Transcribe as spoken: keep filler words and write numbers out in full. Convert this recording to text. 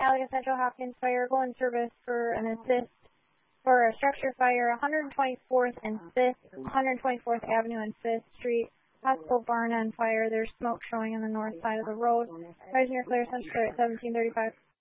Allegan Central Hopkins Fire, go in service for an assist for a structure fire, one twenty-fourth and fifth, one twenty-fourth Avenue and fifth Street. Possible barn on fire. There's smoke showing on the north side of the road. Rising your clear, Central Clear at seventeen thirty-five.